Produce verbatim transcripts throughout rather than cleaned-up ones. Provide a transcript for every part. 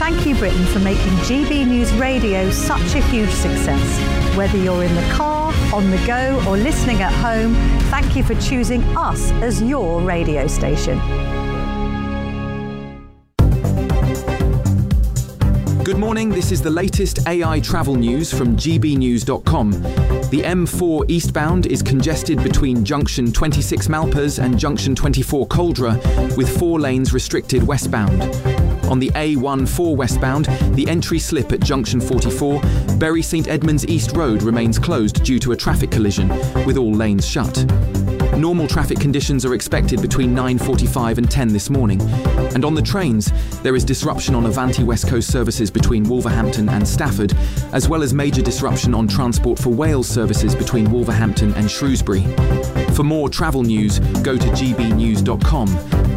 Thank you, Britain, for making G B News Radio such a huge success. Whether you're in the car, on the go, or listening at home, thank you for choosing us as your radio station. Good morning, this is the latest A I travel news from g b news dot com. The M four eastbound is congested between junction twenty-six Malpas and junction twenty-four Coldra, with four lanes restricted westbound. On the A fourteen westbound, the entry slip at junction forty-four, Bury St Edmunds East Road remains closed due to a traffic collision, with all lanes shut. Normal traffic conditions are expected between nine forty-five and ten this morning. And on the trains, there is disruption on Avanti West Coast services between Wolverhampton and Stafford, as well as major disruption on Transport for Wales services between Wolverhampton and Shrewsbury. For more travel news, go to g b news dot com.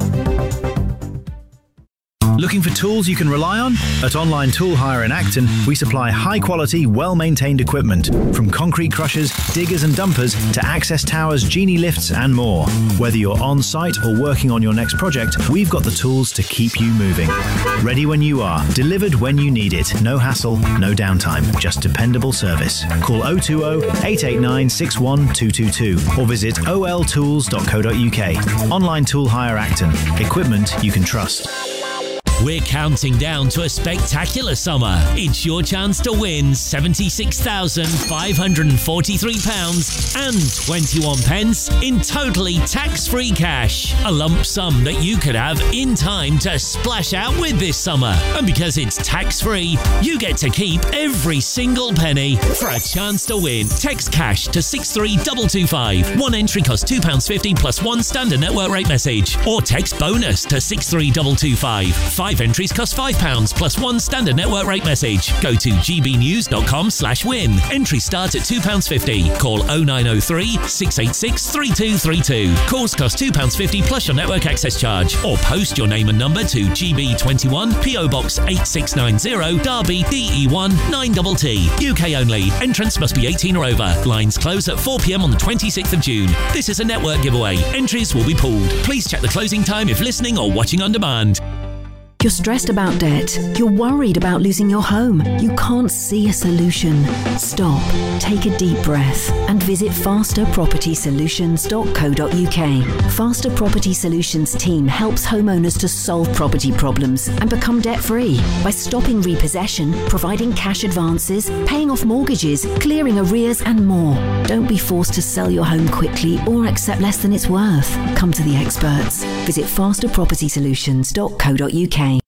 Looking for tools you can rely on? At Online Tool Hire in Acton, we supply high-quality, well-maintained equipment, from concrete crushers, diggers and dumpers to access towers, genie lifts and more. Whether you're on-site or working on your next project, we've got the tools to keep you moving. Ready when you are, delivered when you need it. No hassle, no downtime, just dependable service. Call oh two oh, eight eight nine, six one two two two or visit o l tools dot co dot u k. Online Tool Hire Acton. Equipment you can trust. We're counting down to a spectacular summer. It's your chance to win seventy-six thousand five hundred forty-three pounds and twenty-one pence in totally tax-free cash. A lump sum that you could have in time to splash out with this summer. And because it's tax-free, you get to keep every single penny. For a chance to win, text cash to six three two two five. One entry costs two pounds fifty plus one standard network rate message. Or text bonus to six three two two five. Five entries cost five pounds plus one standard network rate message. Go to g b news dot com slash win. Entries start at two pounds fifty. Call oh nine oh three, six eight six, three two three two. Calls cost two pounds fifty plus your network access charge. Or post your name and number to G B twenty-one, P O Box eight six nine zero, Derby, D E one nine T T. U K only. Entrance must be eighteen or over. Lines close at four p m on the twenty-sixth of June. This is a network giveaway. Entries will be pooled. Please check the closing time if listening or watching on demand. You're stressed about debt. You're worried about losing your home. You can't see a solution. Stop, take a deep breath and visit faster property solutions dot co dot u k. Faster Property Solutions team helps homeowners to solve property problems and become debt-free by stopping repossession, providing cash advances, paying off mortgages, clearing arrears and more. Don't be forced to sell your home quickly or accept less than it's worth. Come to the experts. Visit faster property solutions dot co dot u k.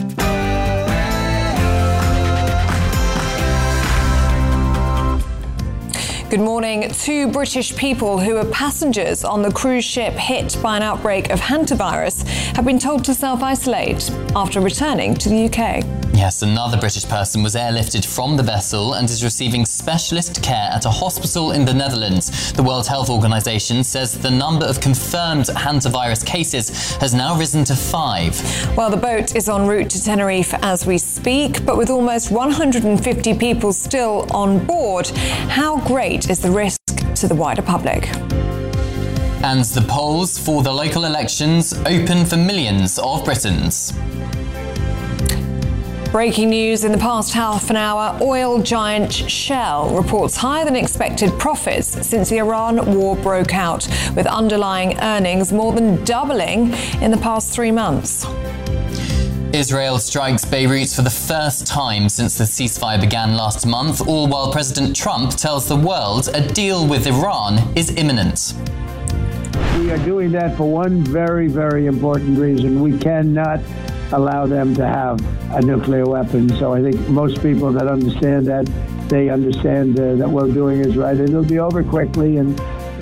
Good morning. Two British people who were passengers on the cruise ship hit by an outbreak of hantavirus have been told to self-isolate after returning to the U K. Yes, another British person was airlifted from the vessel and is receiving specialist care at a hospital in the Netherlands. The World Health Organization says the number of confirmed hantavirus cases has now risen to five. Well, the boat is en route to Tenerife as we speak, but with almost one hundred fifty people still on board, how great is the risk to the wider public? And the polls for the local elections open for millions of Britons. Breaking news in the past half an hour, oil giant Shell reports higher than expected profits since the Iran war broke out, with underlying earnings more than doubling in the past three months. Israel strikes Beirut for the first time since the ceasefire began last month, all while President Trump tells the world a deal with Iran is imminent. We are doing that for one very, very important reason. We cannot allow them to have a nuclear weapon. So I think most people that understand that, they understand uh, that what we're doing is right. It'll be over quickly. And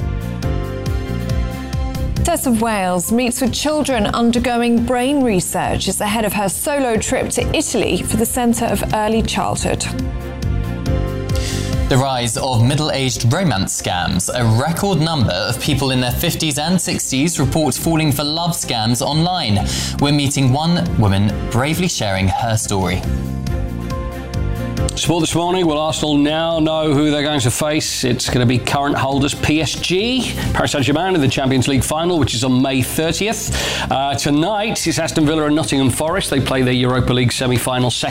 Tess of Wales meets with children undergoing brain research as ahead of her solo trip to Italy for the Centre of Early Childhood. The rise of middle-aged romance scams. A record number of people in their fifties and sixties report falling for love scams online. We're meeting one woman bravely sharing her story. Sport this morning, will Arsenal now know who they're going to face? It's going to be current holders P S G, Paris Saint-Germain in the Champions League final, which is on May thirtieth. Uh, tonight, it's Aston Villa and Nottingham Forest. They play their Europa League semi-final second.